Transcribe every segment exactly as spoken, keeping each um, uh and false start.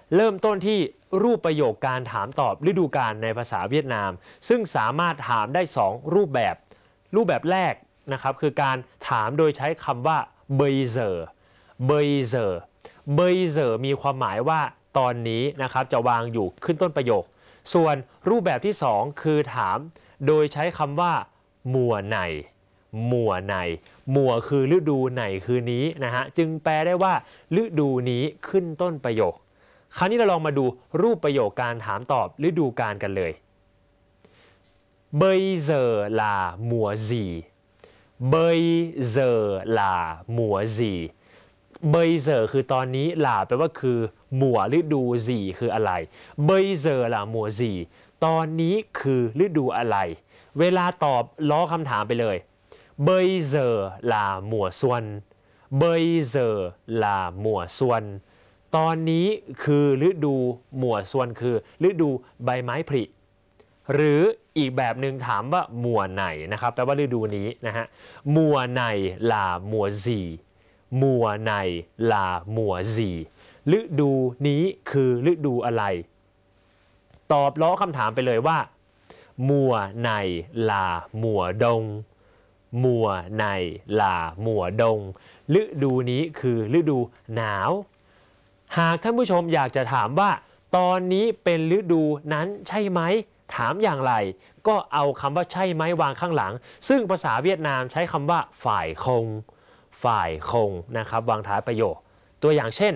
เริ่มต้นที่รูปประโยคการถามตอบฤดูกาลในภาษาเวียดนามซึ่งสามารถถามได้สองรูปแบบรูปแบบแรกนะครับคือการถามโดยใช้คำว่า bây giờ bây giờ bây giờ มีความหมายว่าตอนนี้นะครับจะวางอยู่ขึ้นต้นประโยคส่วนรูปแบบที่สองคือถามโดยใช้คำว่ามัวไหนมัวไหนมัวคือฤดูไหนคือนี้นะฮะจึงแปลได้ว่าฤดูนี้ขึ้นต้นประโยคคราวนี้เราลองมาดูรูปประโยคการถามตอบฤดูกาลกันเลย bây giờ là mùa gì bây giờ là mùa gì bây giờ คือตอนนี้หล่าแปลว่าคือมัวฤดูgìคืออะไร bây giờ là mùa gì ตอนนี้คือฤดูอะไรเวลาตอบล้อคำถามไปเลย bây giờ là mùa xuân bây giờ là mùa xuân ตอนนี้คือฤดูมัวส่วนคือฤดูใบไม้ผลิหรืออีกแบบหนึ่งถามว่ามัวไหนนะครับแปลว่าฤดูนี้นะฮะมัวไหนลามัวซีมัวไหนลามัวซีฤดูนี้คือฤดูอะไรตอบล้อคำถามไปเลยว่ามัวไหนลามัวดงมัวไหนลามัวดงฤดูนี้คือฤดูหนาวหากท่านผู้ชมอยากจะถามว่าตอนนี้เป็นฤดูนั้นใช่ไหมถามอย่างไรก็เอาคำว่าใช่ไหมวางข้างหลังซึ่งภาษาเวียดนามใช้คำว่าฝ่ายคงฝ่ายคงนะครับวางท้ายประโยคตัวอย่างเช่น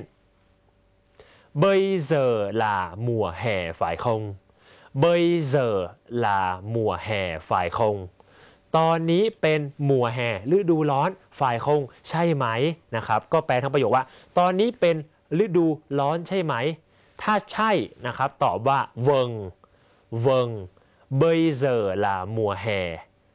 bây giờ là mùa hè phải không bây giờ là mùa hè phải không ตอนนี้เป็นมัวแห่ฤดูร้อนฝ่ายคงใช่ไหมนะครับก็แปลทั้งประโยคว่าตอนนี้เป็นฤดูร้อนใช่ไหมถ้าใช่นะครับตอบว่า vâng vâng bây giờ là mùa hè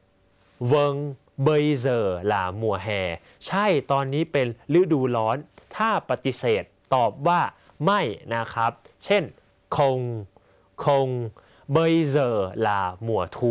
vâng bây giờ là mùa hè ใช่ตอนนี้เป็นฤดูร้อนถ้าปฏิเสธตอบว่าไม่นะครับเช่นคงคง bây giờ là mùa thu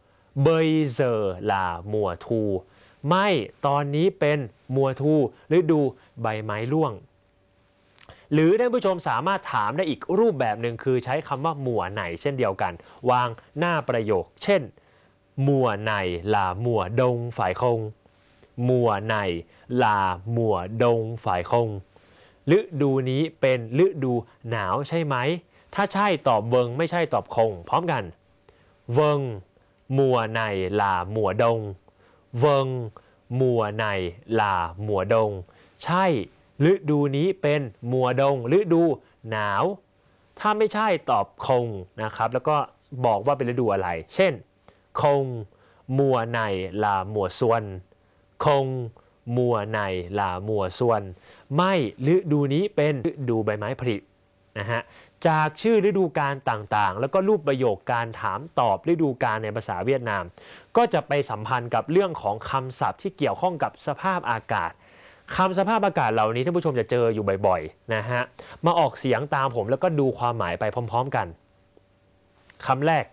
bây giờ là mùa thu ไม่ตอนนี้เป็นมัวทูฤดูใบไม้ร่วงหรือท่านผู้ชมสามารถถามได้อีกรูปแบบหนึ่งคือใช้คำว่ามัวไหนเช่นเดียวกันวางหน้าประโยคเช่นมัวไหนลามัวดงฝ่ายคงมัวไหนลามัวดงฝ่ายคงฤดูนี้เป็นฤดูหนาวใช่ไหมถ้าใช่ตอบเวิงไม่ใช่ตอบคงพร้อมกันเวิงมัวไหนลามัวดงเวิงมัวไหนลามัวดงใช่ฤดูนี้เป็นมัวดงฤดูหนาวถ้าไม่ใช่ตอบคงนะครับแล้วก็บอกว่าเป็นฤดูอะไรเช่นคงมัวในลามัวส่วนคงมัวในลามัวส่วนไม่ฤดูนี้เป็นฤดูใบไม้ผลินะฮะจากชื่อฤดูกาลต่างๆแล้วก็รูปประโยคการถามตอบฤดูกาลในภาษาเวียดนามก็จะไปสัมพันธ์กับเรื่องของคำศัพท์ที่เกี่ยวข้องกับสภาพอากาศคำสภาพอากาศเหล่านี้ท่านผู้ชมจะเจออยู่บ่อยๆนะฮะมาออกเสียงตามผมแล้วก็ดูความหมายไปพร้อมๆกันคำแรก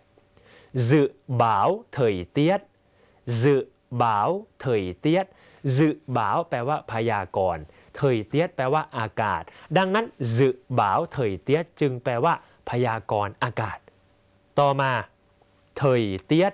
dự báo thời tiết dự báo thời tiết dự báo แปลว่าพยากรณ์ thời tiết แปลว่าอากาศดังนั้น dự báo thời tiết จึงแปลว่าพยากรณ์อากาศต่อมา thời tiết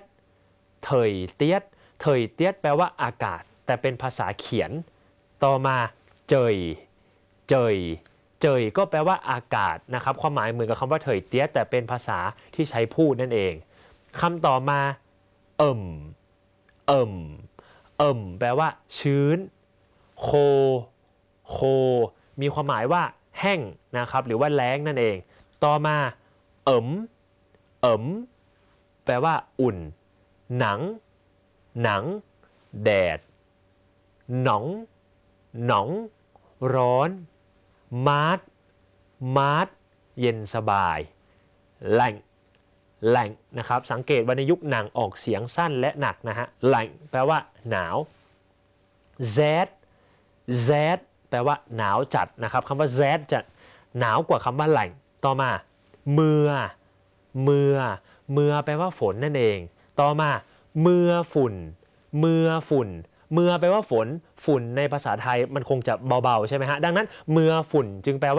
thời tiết thời tiết แปลว่าอากาศแต่เป็นภาษาเขียนต่อมาเจยเจยเจยก็แปลว่าอากาศนะครับความหมายเหมือนกับคำว่าเถยเตี้ยแต่เป็นภาษาที่ใช้พูดนั่นเองคำต่อมาเอิ่มเอิ่มเอิ่มแปลว่าชื้นโคโคมีความหมายว่าแห้งนะครับหรือว่าแล้งนั่นเองต่อมาเอิ่มเอิ่มแปลว่าอุ่นหนังหนังแดดหนองหนองร้อนมาร์ทมาร์ทเย็นสบายแหล่งแหล่งนะครับสังเกตว่าในยุคหนังออกเสียงสั้นและหนักนะฮะแหล่งแปลว่าหนาว z z แปลว่าหนาวจัดนะครับคำว่า z จะหนาวกว่าคำว่าแหล่งต่อมาเมื่อเมื่อเมื่อแปลว่าฝนนั่นเองต่อมาเมื่อฝุ่นเมื่อฝุ่นเมื่อแปลว่าฝนฝุ่นในภาษาไทยมันคงจะเบาๆใช่ไหมฮะดังนั้นเมื่อฝุ่นจึงแปลว่า